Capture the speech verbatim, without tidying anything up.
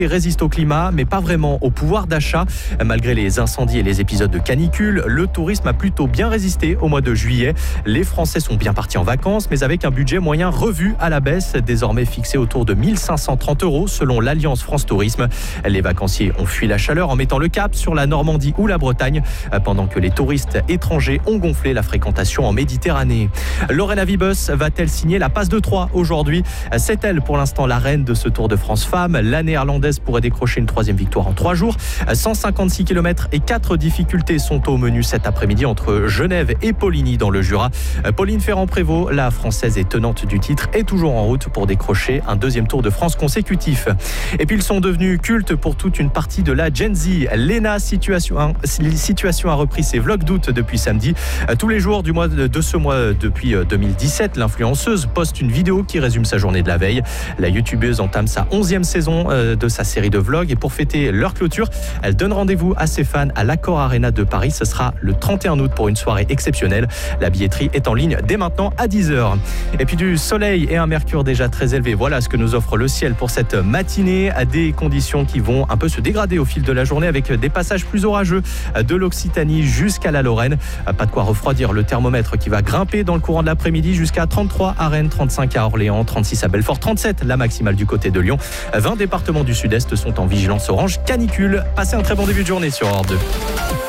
résiste au climat, mais pas vraiment au pouvoir d'achat. Malgré les incendies et les épisodes de canicule, le tourisme a plutôt bien résisté au mois de juillet. Les Français sont bien partis en vacances, mais avec un budget moyen revu à la baisse, désormais fixé autour de mille cinq cent trente euros selon l'Alliance France Tourisme. Les vacanciers ont fui la chaleur en mettant le cap sur la Normandie ou la Bretagne, pendant que les touristes étrangers ont gonflé la fréquentation en Méditerranée. Lorena Wiebes va-t-elle signer la passe de Troyes aujourd'hui ? C'est elle pour l'instant la reine de ce Tour de France Femmes. La néerlandaise pourrait décrocher une troisième victoire en trois jours. cent cinquante-six kilomètres et quatre difficultés sont au menu cet après-midi entre Genève et Poligny dans le Jura. Pauline Ferrand-Prévot, la française et tenante du titre, est toujours en route pour décrocher un deuxième Tour de France consécutif. Et puis ils sont devenus cultes pour toute une partie de la Gen Z. Léna Situation, Situation a repris ses vlogs d'août depuis samedi. Tous les jours du mois de ce mois depuis deux mille dix-sept, l'influenceuse poste une vidéo qui résume sa journée de la veille. La youtubeuse entame sa onzième saison de sa série de vlogs et pour fêter leur clôture, elle donne rendez-vous à ses fans à l'Accor Arena de Paris. Ce sera le trente et un août pour une soirée exceptionnelle. La billetterie est en ligne dès maintenant à dix heures. Et puis du soleil et un mercure déjà très élevé. Voilà ce que nous offre le ciel pour cette matinée, à des conditions qui vont un peu se dégrader au fil de la journée avec des passages plus orageux de l'Occitanie jusqu'à la Lorraine. Pas de quoi refroidir le thermomètre qui va grimper dans le courant de l'après-midi jusqu'à trente-trois à Rennes, trente-cinq à Orléans, trente-six à Belfort, trente-sept la maximale du côté de Lyon. vingt départements du sud-est sont en vigilance orange canicule. Passez un très bon début de journée sur Europe deux.